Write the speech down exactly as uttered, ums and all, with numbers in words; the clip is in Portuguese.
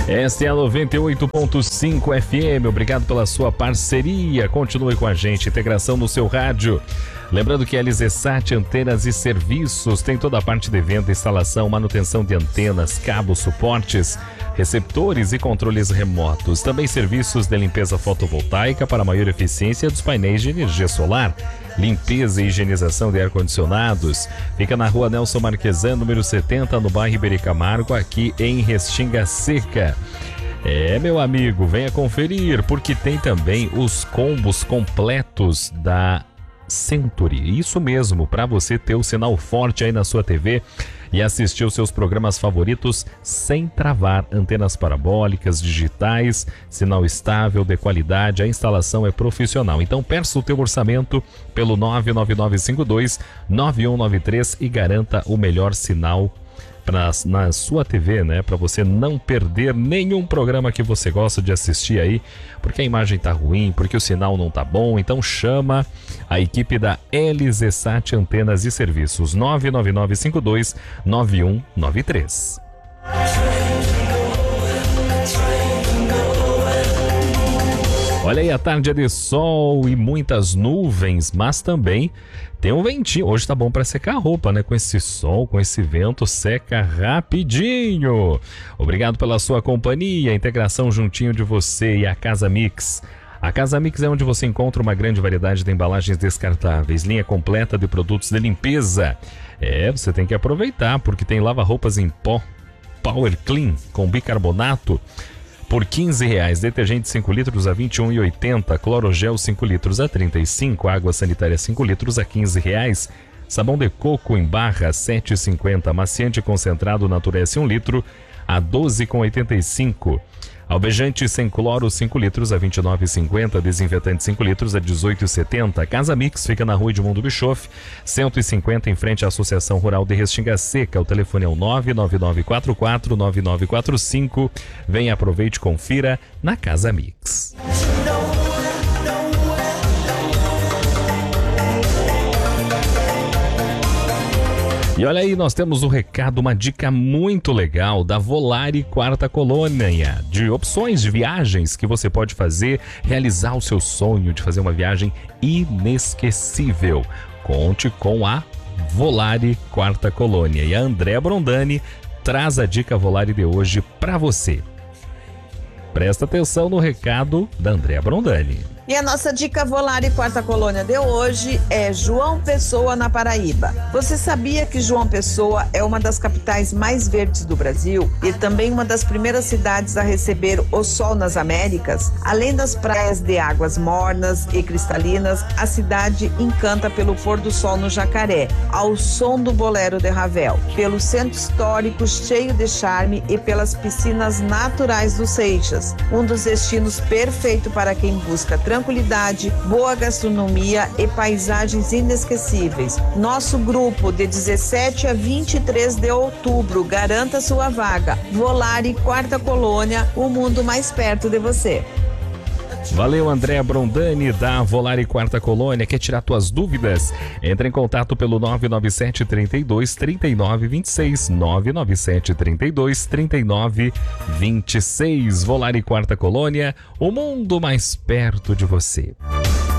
Esta é a noventa e oito ponto cinco F M. Obrigado pela sua parceria. Continue com a gente. Integração no seu rádio. Lembrando que a LZSat Antenas e Serviços tem toda a parte de venda, instalação, manutenção de antenas, cabos, suportes, receptores e controles remotos. Também serviços de limpeza fotovoltaica para maior eficiência dos painéis de energia solar. Limpeza e higienização de ar-condicionados. Fica na rua Nelson Marquesan, número setenta, no bairro Iberi Camargo, aqui em Restinga Seca. É, meu amigo, venha conferir, porque tem também os combos completos da Century. Isso mesmo, para você ter o sinal forte aí na sua T V e assistir os seus programas favoritos sem travar. Antenas parabólicas, digitais, sinal estável, de qualidade, a instalação é profissional. Então peça o teu orçamento pelo nove nove nove cinco dois nove um nove três e garanta o melhor sinal pra, na sua T V, né? Para você não perder nenhum programa que você gosta de assistir aí, porque a imagem tá ruim, porque o sinal não tá bom. Então chama a equipe da LZSat Antenas e Serviços, nove nove nove cinco dois nove um nove três. Olha aí, a tarde é de sol e muitas nuvens, mas também tem um ventinho. Hoje tá bom para secar a roupa, né? Com esse sol, com esse vento, seca rapidinho. Obrigado pela sua companhia, integração juntinho de você e a Casa Mix. A Casa Mix é onde você encontra uma grande variedade de embalagens descartáveis, linha completa de produtos de limpeza. É, você tem que aproveitar, porque tem lava-roupas em pó, Power Clean, com bicarbonato, por quinze reais, detergente cinco litros a vinte e um reais e oitenta centavos, clorogel cinco litros a trinta e cinco reais, água sanitária cinco litros a quinze reais, sabão de coco em barra sete reais e cinquenta centavos, amaciante concentrado Naturesse um litro a doze reais e oitenta e cinco centavos, alvejante sem cloro cinco litros a vinte e nove reais e cinquenta centavos, desinfetante cinco litros a dezoito reais e setenta centavos. Casa Mix fica na rua Edmundo Bischoff, cento e cinquenta, em frente à Associação Rural de Restinga Seca. O telefone é o nove nove nove quatro quatro nove nove quatro cinco. Venha, aproveite e confira na Casa Mix. E olha aí, nós temos um recado, uma dica muito legal da Volare Quarta Colônia, de opções de viagens que você pode fazer, realizar o seu sonho de fazer uma viagem inesquecível. Conte com a Volare Quarta Colônia. E a Andréa Brondani traz a dica Volare de hoje para você. Presta atenção no recado da Andréa Brondani. E a nossa dica Volare Quarta Colônia de hoje é João Pessoa, na Paraíba. Você sabia que João Pessoa é uma das capitais mais verdes do Brasil e também uma das primeiras cidades a receber o sol nas Américas? Além das praias de águas mornas e cristalinas, a cidade encanta pelo pôr do sol no Jacaré, ao som do bolero de Ravel, pelo centro histórico cheio de charme e pelas piscinas naturais do Seixas, um dos destinos perfeito para quem busca tranquilidade, boa gastronomia e paisagens inesquecíveis. Nosso grupo de dezessete a vinte e três de outubro, garanta sua vaga. Volare Quarta Colônia, o mundo mais perto de você. Valeu, Andréa Brondani da Volare Quarta Colônia. Quer tirar tuas dúvidas? Entre em contato pelo nove nove sete, três dois, três nove dois seis, nove nove sete, três dois, três nove dois seis. Volare Quarta Colônia, o mundo mais perto de você.